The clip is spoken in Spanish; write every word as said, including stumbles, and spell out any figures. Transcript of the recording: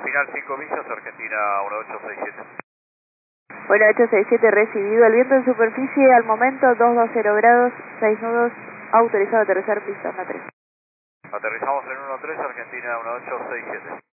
Final cinco millas, Argentina uno ocho seis siete. uno ocho seis siete recibido. El viento en superficie al momento doscientos veinte grados, seis nudos, autorizado a aterrizar pista uno tres. Aterrizamos en uno tres, Argentina uno ocho seis siete.